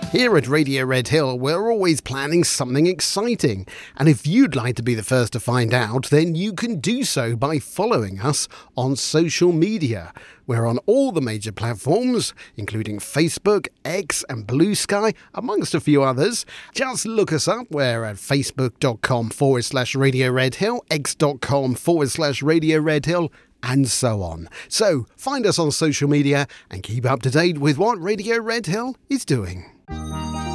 Here at Radio Red Hill, we're always planning something exciting. And if you'd like to be the first to find out, then you can do so by following us on social media. We're on all the major platforms, including Facebook, X and Blue Sky, amongst a few others. Just look us up. We're at facebook.com/Radio Red Hill, x.com/Radio Red Hill, and so on. So find us on social media and keep up to date with what Radio Red Hill is doing.